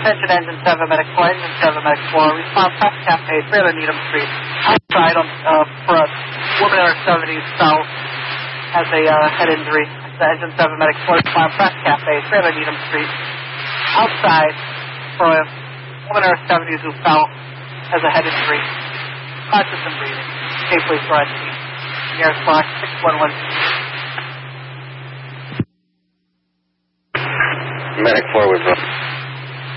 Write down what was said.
Attention Engine 7, Medic 4, Engine 7, Medic 4. Respond Press Cafe, trailer Needham Street. Outside for a woman in her 70s south has a head injury. Engine 7, Medic 4. Respond Press Cafe, trailer Needham Street. Outside for a woman in her 70s who fell has a head injury. Conscious and breathing. Safely for SC. Nearest block 611. Medic 4 was